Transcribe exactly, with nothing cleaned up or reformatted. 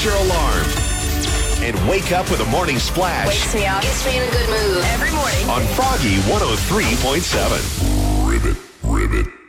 raise your alarm. And wake up with a morning splash. Wakes me up. Gets me in a good mood. Every morning. On Froggy one oh three point seven. Ribbit, ribbit.